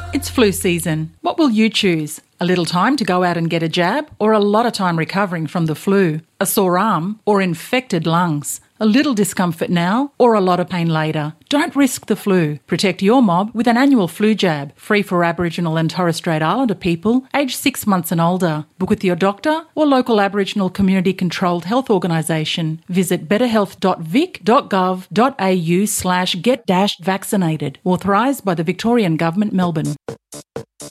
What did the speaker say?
It's flu season. What will you choose? A little time to go out and get a jab, or a lot of time recovering from the flu? A sore arm or infected lungs? A little discomfort now or a lot of pain later? Don't risk the flu. Protect your mob with an annual flu jab, free for Aboriginal and Torres Strait Islander people aged 6 months and older. Book with your doctor or local Aboriginal community-controlled health organisation. Visit betterhealth.vic.gov.au/get-vaccinated. Authorised by the Victorian Government, Melbourne.